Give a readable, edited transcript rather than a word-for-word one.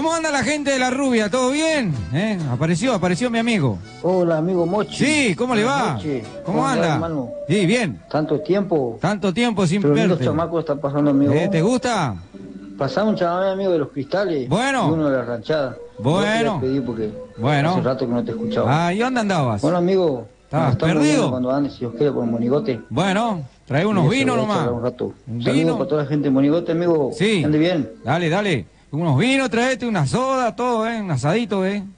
¿Cómo anda la gente de La Rubia? ¿Todo bien? Apareció mi amigo. Hola, amigo Mochi. Sí, ¿cómo le va? ¿Cómo anda? Hermano? Sí, bien. Tanto tiempo Sin pero verte. los chamacos están pasando, amigo. ¿Te gusta? Pasaba un chamamé, amigo, de los Cristales. Bueno. Y uno de la ranchada. Bueno. Yo te pedí porque bueno. hace rato que no te escuchaba. ¿Y dónde andabas? Bueno, amigo. ¿Estabas perdido? Cuando andes, si os queda por Monigote. Bueno, trae unos vinos nomás. Un rato. ¿Un Saludos vino? para toda la gente de Monigote, amigo. Sí. Que ande bien. Dale. Unos vinos, traete una soda, todo, un asadito,